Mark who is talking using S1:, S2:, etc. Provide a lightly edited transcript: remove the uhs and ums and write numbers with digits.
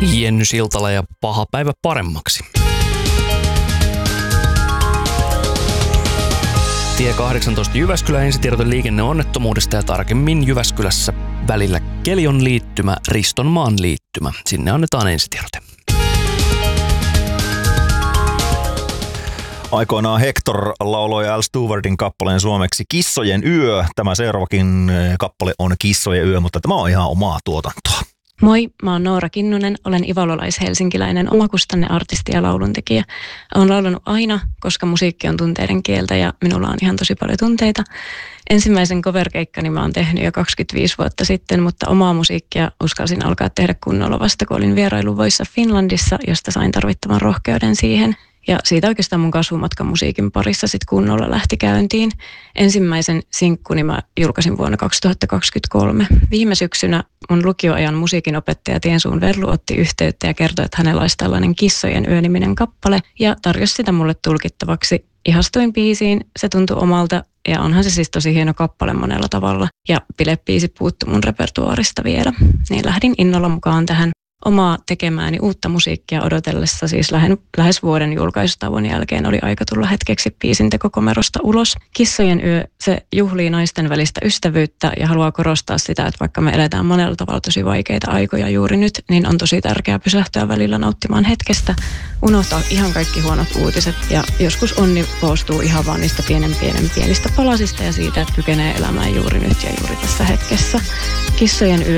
S1: Jenny Siltala ja paha päivä paremmaksi. Tie 18 Jyväskylä ensitiedote liikenneonnettomuudesta ja tarkemmin Jyväskylässä välillä Kelion liittymä, Ristonmaan liittymä. Sinne annetaan ensitiedote.
S2: Aikoinaan Hector lauloi Al Stewardin kappaleen suomeksi Kissojen yö. Tämä seuraavakin kappale on Kissojen yö, mutta tämä on ihan omaa tuotantoa.
S3: Moi, mä oon Noora Kinnunen, olen ivalolais-helsinkiläinen omakustanneartisti ja lauluntekijä. Olen laulanut aina, koska musiikki on tunteiden kieltä ja minulla on ihan tosi paljon tunteita. Ensimmäisen cover-keikkani mä oon tehnyt jo 25 vuotta sitten, mutta omaa musiikkia uskalsin alkaa tehdä kunnolla vasta, kun olin vierailu Voice of Finlandissa, josta sain tarvittavan rohkeuden siihen. Ja siitä oikeastaan mun kasvumatka musiikin parissa sit kunnolla lähti käyntiin. Ensimmäisen sinkkuni mä julkaisin vuonna 2023. Viime syksynä mun lukioajan musiikinopettaja Tiensuun Verlu otti yhteyttä ja kertoi, että hänellä olisi tällainen Kissojen yö-niminen kappale ja tarjosi sitä mulle tulkittavaksi. Ihastuin biisiin, se tuntui omalta ja onhan se siis tosi hieno kappale monella tavalla. Ja bilebiisi puuttui mun repertuaarista vielä, niin lähdin innolla mukaan tähän. Omaa tekemääni uutta musiikkia odotellessa, siis lähes vuoden julkaisutauon jälkeen oli aika tulla hetkeksi biisintekokomerosta ulos. Kissojen yö, se juhlii naisten välistä ystävyyttä ja haluaa korostaa sitä, että vaikka me eletään monella tavalla tosi vaikeita aikoja juuri nyt, niin on tosi tärkeää pysähtyä välillä nauttimaan hetkestä, unohtaa ihan kaikki huonot uutiset ja joskus onni koostuu ihan vaan niistä pienistä palasista ja siitä, että kykenee elämään juuri nyt ja juuri tässä hetkessä. Kissojen yö